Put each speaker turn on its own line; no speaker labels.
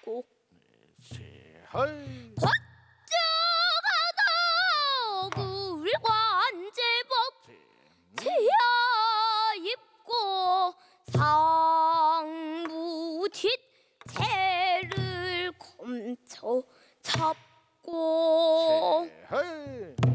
하고
세헐
곽자가도 굴관제복 지하 입고 상부 뒷채를 검쳐 잡고
세헐